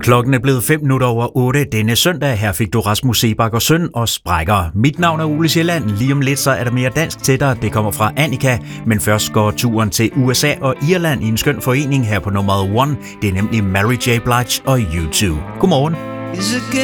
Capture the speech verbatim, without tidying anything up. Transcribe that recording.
Klokken er blevet fem minutter over otte denne søndag. Her fik du Rasmus Seebach og Søn og Sprækker. Mit navn er Ole Sjælland. Lige om lidt så er der mere dansk til dig. Det kommer fra Annika. Men først går turen til U S A og Irland i en skøn forening her på nummeret one. Det er nemlig Mary J. Blige og U to. Godmorgen.